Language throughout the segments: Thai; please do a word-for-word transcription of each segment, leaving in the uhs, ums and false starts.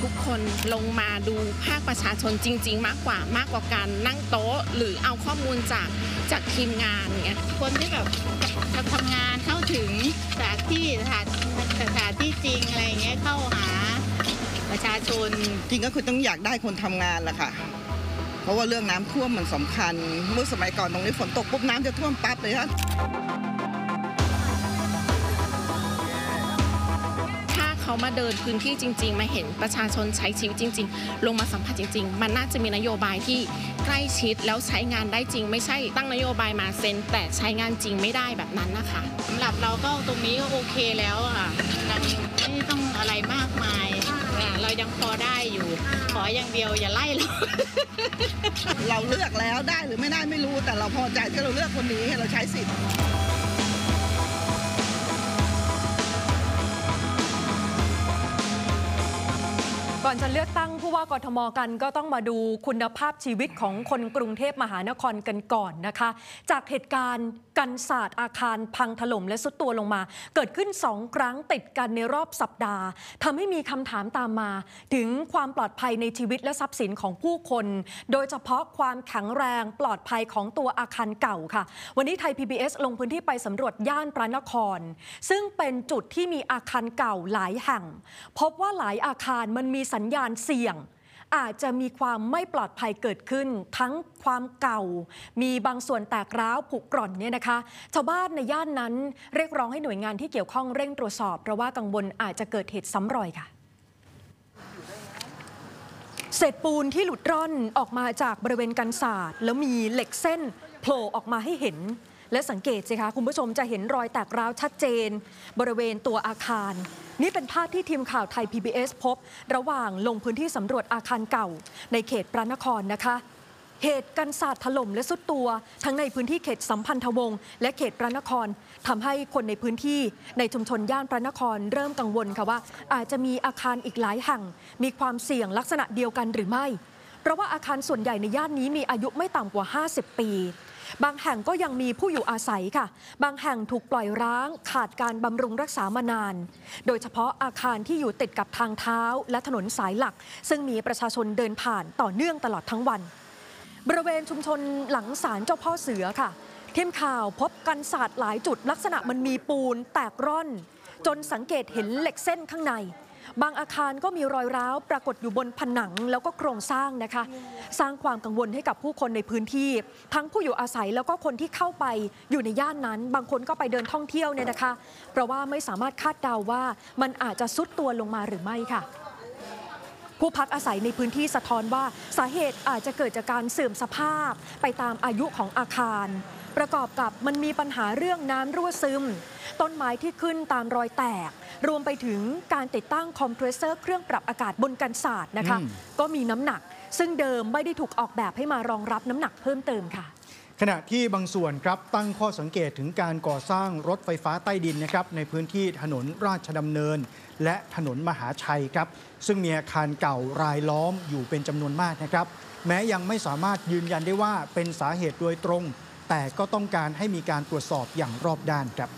ทุกคนลงมาดูภาคประชาชนจริงๆมากกว่ามากกว่าการนั่งโต๊ะหรือเอาข้อมูลจากจากทีมงานเงี้ยคนที่แบบจะทำงานเข้าถึงสถานที่สถานสถานที่จริงอะไรเงี้ยเข้าหาประชาชนจริงก็คือต้องอยากได้คนทำงานแหละค่ะเพราะว่าเรื่องน้ำท่วมมันสำคัญเมื่อสมัยก่อนตรงนี้ฝนตกปุ๊บน้ำจะท่วมปั๊บเลยค่ะเขามาเดินพื้นที่จริงๆมาเห็นประชาชนใช้ชีวิตจริงๆลงมาสัมผัสจริงๆมันน่าจะมีนโยบายที่ใกล้ชิดแล้วใช้งานได้จริงไม่ใช่ตั้งนโยบายมาเซ็นแต่ใช้งานจริงไม่ได้แบบนั้นนะคะสำหรับเราก็ตรงนี้ก็โอเคแล้วค่ะยังไม่ต้องอะไรมากมายเรายังพอได้อยู่ขออย่างเดียวอย่าไล่เราเราเลือกแล้วได้หรือไม่ได้ไม่รู้แต่เราพอใจที่เราเลือกคนนี้เราใช้สิทธิ์ก่อนจะเลือกตั้งผู้ว่ากทมกันก็ต้องมาดูคุณภาพชีวิตของคนกรุงเทพมหานครกันก่อนนะคะจากเหตุการณ์กันศาสตร์อาคารพังถล่มและทรุดตัวลงมาเกิดขึ้นสองครั้งติดกันในรอบสัปดาห์ทำให้มีคำถามตามมาถึงความปลอดภัยในชีวิตและทรัพย์สินของผู้คนโดยเฉพาะความแข็งแรงปลอดภัยของตัวอาคารเก่าค่ะวันนี้ไทย พี บี เอส ลงพื้นที่ไปสำรวจย่านพระนครซึ่งเป็นจุดที่มีอาคารเก่าหลายแห่งพบว่าหลายอาคารมันมีสัญญาณเสี่ยงอาจจะมีความไม่ปลอดภัยเกิดขึ้นทั้งความเก่ามีบางส่วนแตกร้าวผุกร่อนเนี่ยนะคะชาวบ้านในย่านนั้นเรียกร้องให้หน่วยงานที่เกี่ยวข้องเร่งตรวจสอบเพราะว่ากังวลอาจจะเกิดเหตุซ้ำรอยค่ะเศษปูนที่หลุดร่อนออกมาจากบริเวณกันศาสตร์แล้วมีเหล็กเส้นโผล่ออกมาให้เห็นและสังเกตสิคะคุณผู้ชมจะเห็นรอยแตกร้าวชัดเจนบริเวณตัวอาคารนี่เป็นภาพที่ทีมข่าวไทย พี บี เอส พบระหว่างลงพื้นที่สำรวจอาคารเก่าในเขตพระนครนะคะเหตุกันศาสตร์ถล่มและทรุดตัวทั้งในพื้นที่เขตสัมพันธวงศ์และเขตพระนครทำให้คนในพื้นที่ในชุมชนย่านพระนครเริ่มกังวลค่ะว่าอาจจะมีอาคารอีกหลายแห่งมีความเสี่ยงลักษณะเดียวกันหรือไม่เพราะว่าอาคารส่วนใหญ่ในย่านนี้มีอายุไม่ต่ำกว่าห้าสิบปีบางแห่งก็ยังมีผู้อยู่อาศัยค่ะบางแห่งถูกปล่อยร้างขาดการบำรุงรักษามานานโดยเฉพาะอาคารที่อยู่ติดกับทางเท้าและถนนสายหลักซึ่งมีประชาชนเดินผ่านต่อเนื่องตลอดทั้งวันบริเวณชุมชนหลังศาลเจ้าพ่อเสือค่ะทีมข่าวพบกันศาสตร์หลายจุดลักษณะมันมีปูนแตกร่อนจนสังเกตเห็นเหล็กเส้นข้างในบางอาคารก็มีรอยร้าวปรากฏอยู่บนผนังแล้วก็โครงสร้างนะคะสร้างความกังวลให้กับผู้คนในพื้นที่ทั้งผู้อยู่อาศัยแล้วก็คนที่เข้าไปอยู่ในย่านนั้นบางคนก็ไปเดินท่องเที่ยวเนี่ยนะคะเพราะว่าไม่สามารถคาดเดาว่ามันอาจจะทรุดตัวลงมาหรือไม่ค่ะผู้พักอาศัยในพื้นที่สะท้อนว่าสาเหตุอาจจะเกิดจากการเสื่อมสภาพไปตามอายุของอาคารประกอบกับมันมีปัญหาเรื่องน้ำรั่วซึมต้นไม้ที่ขึ้นตามรอยแตกรวมไปถึงการติดตั้งคอมเพรสเซอร์เครื่องปรับอากาศบนกันศาสตร์นะคะก็มีน้ำหนักซึ่งเดิมไม่ได้ถูกออกแบบให้มารองรับน้ำหนักเพิ่มเติมค่ะขณะที่บางส่วนครับตั้งข้อสังเกตถึงการก่อสร้างรถไฟฟ้าใต้ดินนะครับในพื้นที่ถนนราชดำเนินและถนนมหาชัยครับซึ่งมีอาคารเก่ารายล้อมอยู่เป็นจำนวนมากนะครับแม้ยังไม่สามารถยืนยันได้ว่าเป็นสาเหตุโดยตรงแต่ก็ต้องการให้มีการตรวจสอบอย่างรอบด้านครับ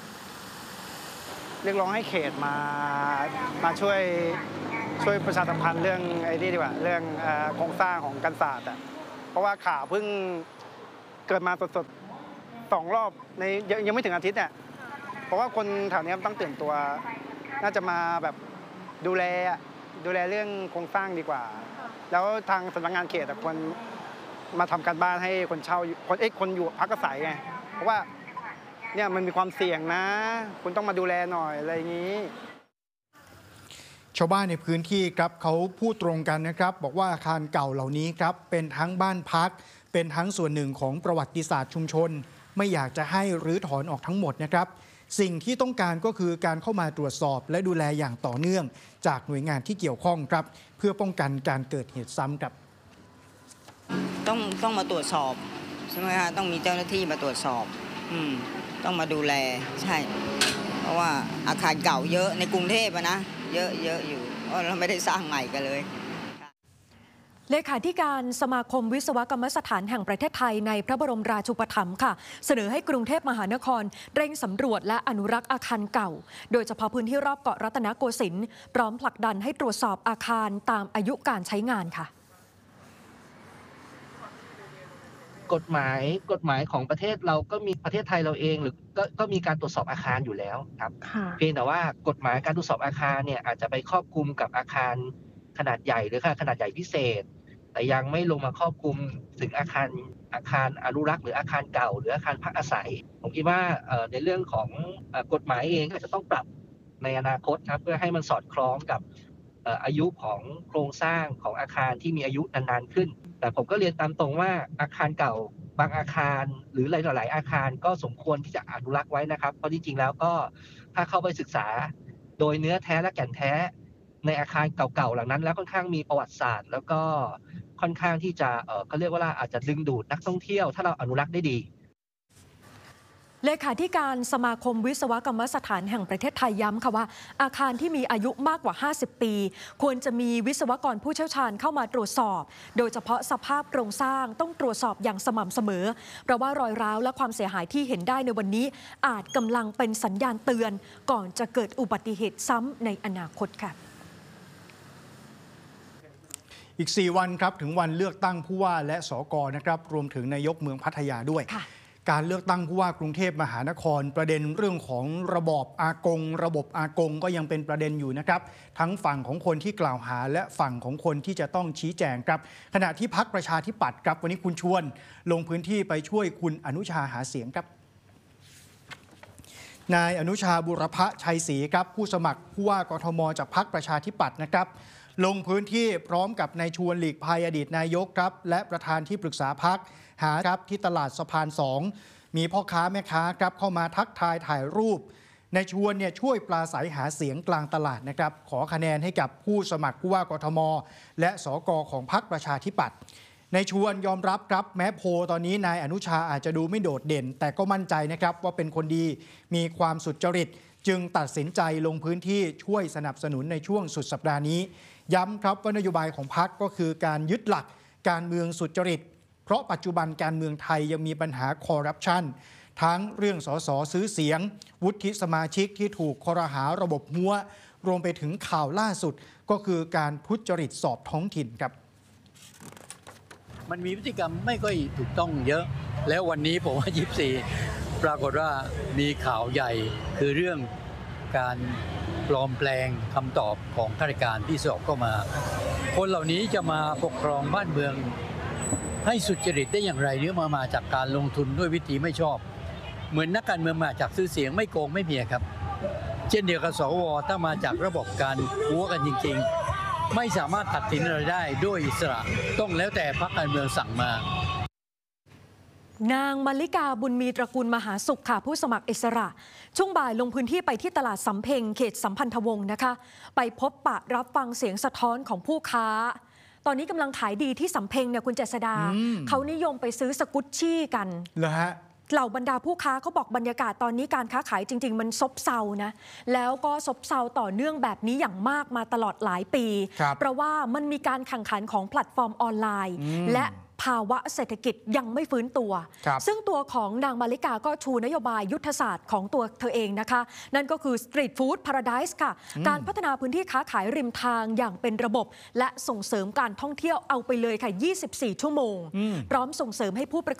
เรียกร้องให้เขตมามาช่วยช่วยประชาสัมพันธ์เรื่องไอ้นี่ดีกว่าเรื่องโครงสร้างของกันศาสตร์อ่ะเพราะว่าข่าวเพิ่งเกิดมาสดๆสองรอบในยังไม่ถึงอาทิตย์เนี่ยเพราะว่าคนแถวนี้ต้องตื่นตัวน่าจะมาแบบดูแลดูแลเรื่องโครงสร้างดีกว่าแล้วทางสำนักงานเขตควรมาทำการบ้านให้คนเช่าคนเอ๊ะคนอยู่พักอาศัยไงเพราะว่าเนี่ยมันมีความเสี่ยงนะคุณต้องมาดูแลหน่อยอะไรอย่างนี้ชาวบ้านในพื้นที่ครับเขาพูดตรงกันนะครับบอกว่าอาคารเก่าเหล่านี้ครับเป็นทั้งบ้านพักเป็นทั้งส่วนหนึ่งของประวัติศาสตร์ชุมชนไม่อยากจะให้รื้อถอนออกทั้งหมดนะครับสิ่งที่ต้องการก็คือการเข้ามาตรวจสอบและดูแลอย่างต่อเนื่องจากหน่วยงานที่เกี่ยวข้องครับเพื่อป้องกันการเกิดเหตุซ้ำครับต้องต้องมาตรวจสอบใช่ไหมฮะต้องมีเจ้าหน้าที่มาตรวจสอบอืมต้องมาดูแลใช่เพราะว่าอาคารเก่าเยอะในกรุงเทพนะเยอะเยอะอยู่เพราะเราไม่ได้สร้างใหม่กันเลยเลขาธิการสมาคมวิศวกรรมสถานแห่งประเทศไทยในพระบรมราชูปถัมภ์ค่ะเสนอให้กรุงเทพมหานครเร่งสำรวจและอนุรักษ์อาคารเก่าโดยเฉพาะพื้นที่รอบเกาะรัตนโกสินทร์พร้อมผลักดันให้ตรวจสอบอาคารตามอายุการใช้งานค่ะกฎหมายกฎหมายของประเทศเราก็มีประเทศไทยเราเองหรือก็ก็มีการตรวจสอบอาคารอยู่แล้วครับเพียงแต่ว่ากฎหมายการตรวจสอบอาคารเนี่ยอาจจะไปครอบคลุมกับอาคารขนาดใหญ่หรือขนาดใหญ่พิเศษแต่ยังไม่ลงมาครอบคลุมถึงอาคารอาคารอนุรักษ์หรืออาคารเก่าหรืออาคารพักอาศัยผมคิดว่าในเรื่องของกฎหมายเองก็จะต้องปรับในอนาคตครับเพื่อให้มันสอดคล้องกับอายุของโครงสร้างของอาคารที่มีอายุนานๆขึ้นแต่ผมก็เรียนตามตรงว่าอาคารเก่าบางอาคารหรือหลายๆอาคารก็สมควรที่จะอนุรักษ์ไว้นะครับเพราะจริงๆแล้วก็ถ้าเข้าไปศึกษาโดยเนื้อแท้และแก่นแท้ในอาคารเก่าๆเหล่านั้นแล้วค่อนข้างมีประวัติศาสตร์แล้วก็ค่อนข้างที่จะเอ่อเขาเรียกว่าอาจจะดึงดูดนักท่องเที่ยวถ้าเราอนุรักษ์ได้ดีเลขาธิการสมาคมวิศวกรรมสถานแห่งประเทศไทยย้ำค่ะว่าอาคารที่มีอายุมากกว่าห้าสิบปีควรจะมีวิศวกรผู้เชี่ยวชาญเข้ามาตรวจสอบโดยเฉพาะสภาพโครงสร้างต้องตรวจสอบอย่างสม่ำเสมอเพราะว่ารอยร้าวและความเสียหายที่เห็นได้ในวันนี้อาจกำลังเป็นสัญญาณเตือนก่อนจะเกิดอุบัติเหตุซ้ำในอนาคตค่ะอีกสี่วันครับถึงวันเลือกตั้งผู้ว่าและสกนะครับรวมถึงนายกเมืองพัทยาด้วยการเลือกตั้งผู้ว่ากรุงเทพมหานครประเด็นเรื่องของระบอบอากงระบบอากงก็ยังเป็นประเด็นอยู่นะครับทั้งฝั่งของคนที่กล่าวหาและฝั่งของคนที่จะต้องชี้แจงครับขณะที่พรรคประชาธิปัตย์ครับวันนี้คุณชวนลงพื้นที่ไปช่วยคุณอนุชาหาเสียงครับนายอนุชาบุรพชัยศรีครับผู้สมัครผู้ว่ากทมจากพรรคประชาธิปัตย์นะครับลงพื้นที่พร้อมกับนายชวนหลีกภัยอดีตนายกครับและประธานที่ปรึกษาพรรคหาครับที่ตลาดสะพานสองมีพ่อค้าแม่ค้าครับเข้ามาทักทายถ่ายรูปนายชวนเนี่ยช่วยปราศัยหาเสียงกลางตลาดนะครับขอคะแนนให้กับผู้สมัครผู้ว่ากทมและสกของพรรคประชาธิปัตย์นายชวนยอมรับครับแม้โพลตอนนี้นายอนุชาอาจจะดูไม่โดดเด่นแต่ก็มั่นใจนะครับว่าเป็นคนดีมีความสุจริตจึงตัดสินใจลงพื้นที่ช่วยสนับสนุนในช่วงสุดสัปดาห์นี้ย้ำครับว่านโยบายของพรรคก็คือการยึดหลักการเมืองสุจริตเพราะปัจจุบันการเมืองไทยยังมีปัญหาคอร์รัปชันทั้งเรื่องสสซื้อเสียงวุฒิสมาชิกที่ถูกครหาระบบหัวรวมไปถึงข่าวล่าสุดก็คือการทุจริตสอบท้องถิ่นครับมันมีพฤติกรรมไม่ค่อยถูกต้องเยอะแล้ววันนี้ผมว่ายี่สิบสี่ปรากฏว่ามีข่าวใหญ่คือเรื่องการปลอมแปลงคำตอบของข้าราชการที่สอบเข้ามาคนเหล่านี้จะมาปกครองบ้านเมืองให้สุจริตได้อย่างไรเนี่ยมามาจากการลงทุนด้วยวิธีไม่ชอบเหมือนนักการเมืองมาจากซื้อเสียงไม่โกงไม่เมียครับเช่นเดียวกับสวถ้ามาจากระบบการหัวกันจริงๆไม่สามารถตัดสินอะไรได้ด้วยอิสระต้องแล้วแต่พรรคการเมืองสั่งมานางมาริกาบุญมีตระกูลมหาสุขค่ะผู้สมัครอิสระช่วงบ่ายลงพื้นที่ไปที่ตลาดสำเพ็งเขตสัมพันธวงศ์นะคะไปพบปะรับฟังเสียงสะท้อนของผู้ค้าตอนนี้กำลังขายดีที่สำเพ็งเนี่ยคุณเจษดาเขานิยมไปซื้อสกุชชี่กันเหรอฮะเหล่าบรรดาผู้ค้าเขาบอกบรรยากาศตอนนี้การค้าขายจริงๆมันซบเซานะแล้วก็ซบเซาต่อเนื่องแบบนี้อย่างมากมาตลอดหลายปีเพราะว่ามันมีการแข่งขันของแพลตฟอร์มออนไลน์และภาวะเศรษฐกิจยังไม่ฟื้นตัวซึ่งตัวของนางมาริกาก็ชูนโยบายยุทธศาสตร์ของตัวเธอเองนะคะนั่นก็คือ Street Food Paradise ค่ะการพัฒนาพื้นที่ค้าขายริมทางอย่างเป็นระบบและส่งเสริมการท่องเที่ยวเอาไปเลยค่ะยี่สิบสี่ชั่วโมงพร้อมส่งเสริมให้ผู้ประกอบ